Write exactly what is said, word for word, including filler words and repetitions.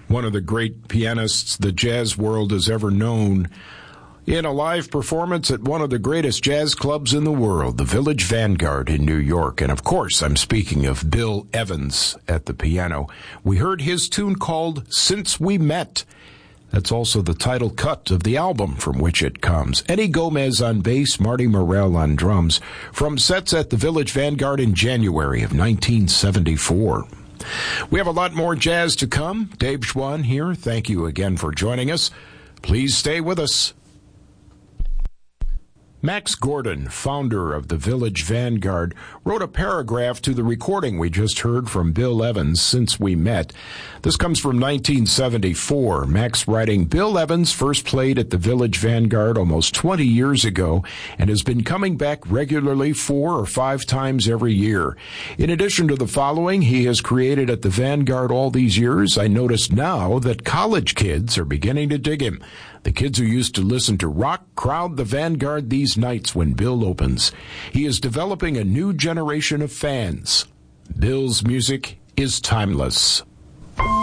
one of the great pianists the jazz world has ever known, in a live performance at one of the greatest jazz clubs in the world, the Village Vanguard in New York. And of course, I'm speaking of Bill Evans at the piano. We heard his tune called Since We Met. That's also the title cut of the album from which it comes. Eddie Gomez on bass, Marty Morell on drums, from sets at the Village Vanguard in January of nineteen seventy-four. We have a lot more jazz to come. Dave Schwann here. Thank you again for joining us. Please stay with us. Max Gordon, founder of the Village Vanguard, wrote a paragraph to the recording we just heard from Bill Evans, Since We Met. This comes from nineteen seventy-four. Max writing, Bill Evans first played at the Village Vanguard almost twenty years ago and has been coming back regularly four or five times every year. In addition to the following he has created at the Vanguard all these years, I notice now that college kids are beginning to dig him. The kids who used to listen to rock crowd the Vanguard these nights when Bill opens. He is developing a new generation of fans. Bill's music is timeless.